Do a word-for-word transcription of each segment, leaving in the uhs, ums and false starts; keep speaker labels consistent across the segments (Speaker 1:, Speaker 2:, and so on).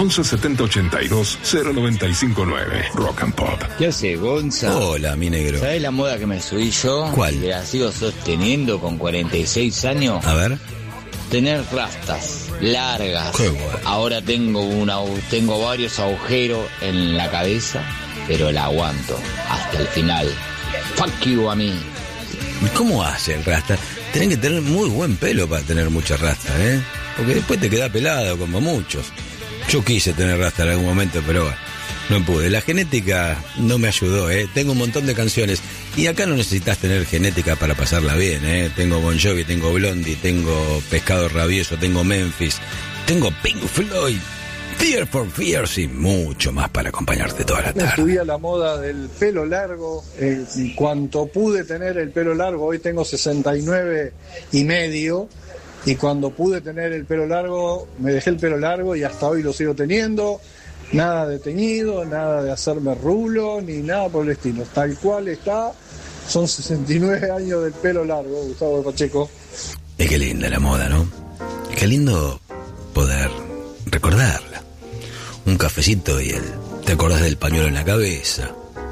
Speaker 1: once setenta ochenta y dos cero noventa y cinco nueve. Rock and Pop.
Speaker 2: ¿Qué hace, Gonza?
Speaker 3: Hola, mi negro.
Speaker 2: ¿Sabés la moda que me subí yo?
Speaker 3: ¿Cuál?
Speaker 2: Y que la sigo sosteniendo con cuarenta y seis años.
Speaker 3: A ver.
Speaker 2: Tener rastas largas.
Speaker 3: Qué bueno.
Speaker 2: Ahora tengo una, tengo varios agujeros en la cabeza, pero la aguanto hasta el final. Fuck you a mí.
Speaker 3: ¿Cómo hace el rasta? Tenés que tener muy buen pelo para tener mucha rasta, ¿eh? Porque después te queda pelado, como muchos. Yo quise tener rasta en algún momento, pero bueno, no pude. La genética no me ayudó, ¿eh? Tengo un montón de canciones. Y acá no necesitas tener genética para pasarla bien, ¿eh? Tengo Bon Jovi, tengo Blondie, tengo Pescado Rabioso, tengo Memphis, tengo Pink Floyd, Fear for Fears y mucho más para acompañarte toda la
Speaker 4: Me
Speaker 3: tarde.
Speaker 4: subí a la moda del pelo largo. Eh, en cuanto pude tener el pelo largo, hoy tengo sesenta y nueve y medio. Y cuando pude tener el pelo largo, me dejé el pelo largo y hasta hoy lo sigo teniendo. Nada de teñido, nada de hacerme rulo, ni nada por el estilo. Tal cual está, son sesenta y nueve años del pelo largo, Gustavo Pacheco.
Speaker 3: Y qué linda la moda, ¿no? Qué lindo poder recordarla. Un cafecito y el... ¿Te acordás del pañuelo en la cabeza?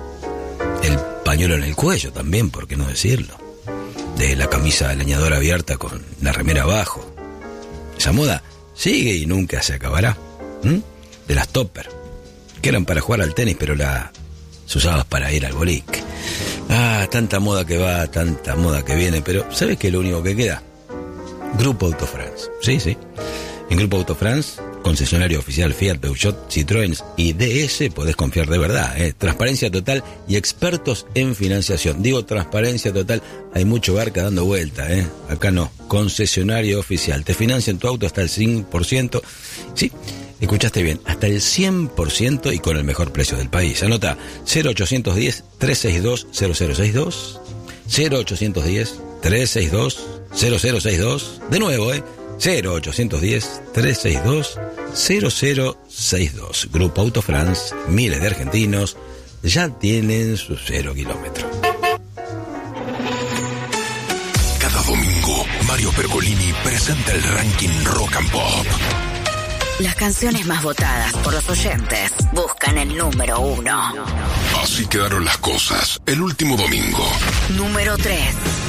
Speaker 3: El pañuelo en el cuello también, ¿por qué no decirlo? De la camisa leñadora abierta con la remera abajo. Esa moda sigue y nunca se acabará. ¿Mm? De las topper, que eran para jugar al tenis, pero las usabas para ir al boliche. Ah, tanta moda que va, tanta moda que viene, pero ¿sabes qué es lo único que queda? Grupo Auto France. Sí, sí. En Grupo Auto France, concesionario oficial Fiat, Peugeot, Citroën y D S, podés confiar de verdad, ¿eh? Transparencia total y expertos en financiación. Digo transparencia total, hay mucho barca dando vuelta, ¿eh? Acá no, concesionario oficial. Te financian tu auto hasta el cien por ciento. Sí, escuchaste bien, hasta el cien por ciento y con el mejor precio del país. Anota cero ochocientos diez, trescientos sesenta y dos, cero cero sesenta y dos, cero ochocientos diez, trescientos sesenta y dos, cero cero sesenta y dos, de nuevo, ¿eh? cero ochocientos diez, trescientos sesenta y dos, cero cero sesenta y dos. Grupo Auto France, miles de argentinos ya tienen su cero kilómetro.
Speaker 1: Cada domingo, Mario Pergolini presenta el ranking Rock and Pop.
Speaker 5: Las canciones más votadas por los oyentes buscan el número uno.
Speaker 1: Así quedaron las cosas el último domingo.
Speaker 5: Número tres.